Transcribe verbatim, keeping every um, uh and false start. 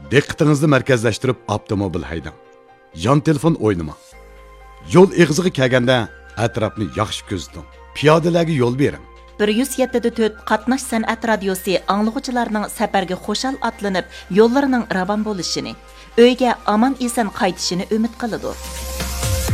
Diqqatingizni markazlashtirib avtomobil haydang. Yon telefon o'ynamang. Yo'l ig'ziga kelganda atrofni yaxshi kuzating. Piyodalarga yo'l bering. bir yuz yetti to'rt qatnash san'at radiosi anglag'uvchilarning safarga xo'shal atlanib, yo'llarining ravon bo'lishini, uyga omon eson qaytishini umid qiladi.